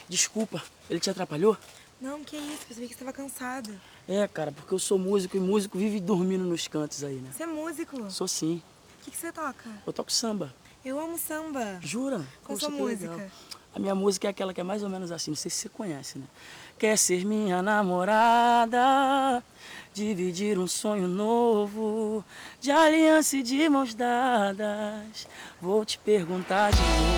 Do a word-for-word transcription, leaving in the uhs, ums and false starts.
Desculpa, ele te atrapalhou? Não, que isso, percebi que você estava cansada. É, cara, porque eu sou músico e músico vive dormindo nos cantos aí, né? Você é músico? Sou sim. O que, que você toca? Eu toco samba. Eu amo samba. Jura? Qual Poxa, sua que música? legal. A minha música é aquela que é mais ou menos assim, não sei se você conhece, né? Quer ser minha namorada, dividir um sonho novo, de aliança e de mãos dadas. Vou te perguntar de novo.